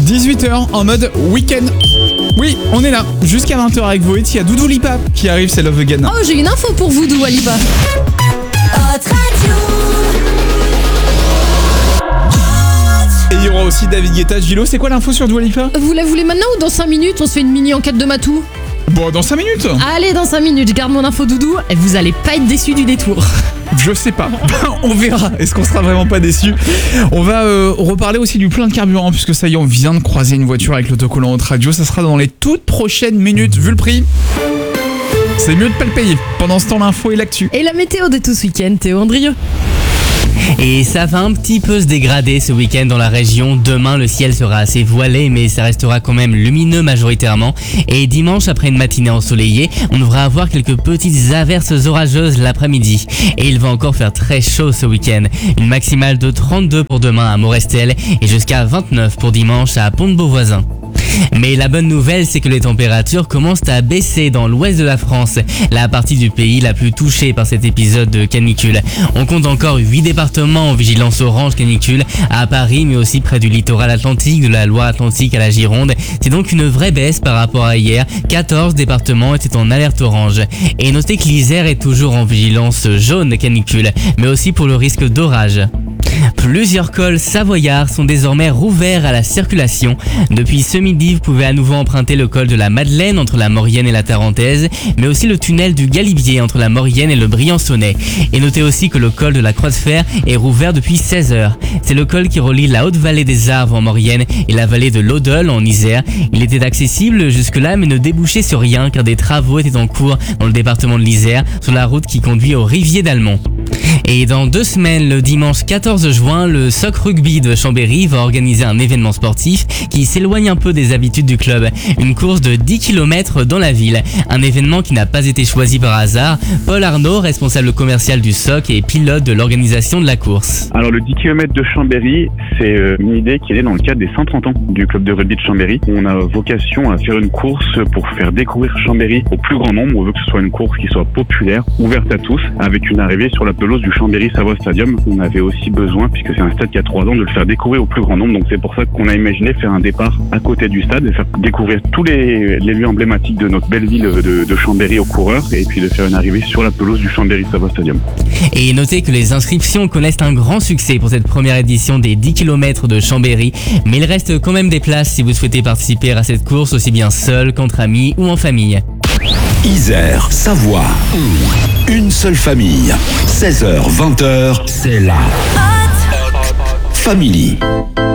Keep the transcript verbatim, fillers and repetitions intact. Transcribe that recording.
dix-huit heures en mode week-end. Oui, on est là, jusqu'à vingt heures avec vous. Et il y a Doudou Lipa qui arrive, c'est Love Again. Oh, j'ai une info pour vous, Doudou Lipa. Et il y aura aussi David Guetta. Gilo, c'est quoi l'info sur Dua Lipa? Vous la voulez maintenant ou dans cinq minutes? On se fait une mini enquête de Matou. Bon, dans cinq minutes. Allez, dans cinq minutes, je garde mon info, Doudou, et vous allez pas être déçus du détour. Je sais pas, on verra. Est-ce qu'on sera vraiment pas déçus? On va euh, reparler aussi du plein de carburant, puisque ça y est, on vient de croiser une voiture avec l'autocollant Hot Radio. Ça sera dans les toutes prochaines minutes. Vu le prix, c'est mieux de pas le payer. Pendant ce temps, l'info et l'actu. Et la météo de tout ce week-end, Théo Andrieux. Et ça va un petit peu se dégrader ce week-end dans la région. Demain, le ciel sera assez voilé, mais ça restera quand même lumineux majoritairement. Et dimanche, après une matinée ensoleillée, on devra avoir quelques petites averses orageuses l'après-midi. Et il va encore faire très chaud ce week-end. Une maximale de trente-deux pour demain à Morestel et jusqu'à vingt-neuf pour dimanche à Pont-de-Beauvoisin. Mais la bonne nouvelle, c'est que les températures commencent à baisser dans l'ouest de la France, la partie du pays la plus touchée par cet épisode de canicule. On compte encore huit départements en vigilance orange canicule à Paris, mais aussi près du littoral atlantique, de la Loire-Atlantique à la Gironde. C'est donc une vraie baisse par rapport à hier. quatorze départements étaient en alerte orange. Et notez que l'Isère est toujours en vigilance jaune canicule, mais aussi pour le risque d'orage. Plusieurs cols savoyards sont désormais rouverts à la circulation. Depuis ce midi, vous pouvez à nouveau emprunter le col de la Madeleine entre la Maurienne et la Tarentaise, mais aussi le tunnel du Galibier entre la Maurienne et le Briançonnais. Et notez aussi que le col de la Croix de Fer est rouvert depuis seize heures. C'est le col qui relie la haute vallée des Arves en Maurienne et la vallée de l'Odole en Isère. Il était accessible jusque-là, mais ne débouchait sur rien car des travaux étaient en cours dans le département de l'Isère sur la route qui conduit au Rivier d'Almont. Et dans deux semaines, le dimanche quatorze juin, le S O C Rugby de Chambéry va organiser un événement sportif qui s'éloigne un peu des habitudes du club. Une course de dix kilomètres dans la ville. Un événement qui n'a pas été choisi par hasard. Paul Arnaud, responsable commercial du S O C et pilote de l'organisation de la course. Alors le dix kilomètres de Chambéry, c'est une idée qui est dans le cadre des cent trente ans du club de rugby de Chambéry. On a vocation à faire une course pour faire découvrir Chambéry au plus grand nombre. On veut que ce soit une course qui soit populaire, ouverte à tous, avec une arrivée sur la pelouse du Chambéry Savoie Stadium. On avait aussi besoin, puisque c'est un stade qui a trois ans, de le faire découvrir au plus grand nombre. Donc c'est pour ça qu'on a imaginé faire un départ à côté du stade et faire découvrir tous les, les lieux emblématiques de notre belle ville de, de Chambéry aux coureurs et puis de faire une arrivée sur la pelouse du Chambéry Savoie Stadium. Et notez que les inscriptions connaissent un grand succès pour cette première édition des dix kilomètres de Chambéry, mais il reste quand même des places si vous souhaitez participer à cette course aussi bien seul qu'entre amis ou en famille. Isère, Savoie, une seule famille, seize heures vingt heures, c'est la Family.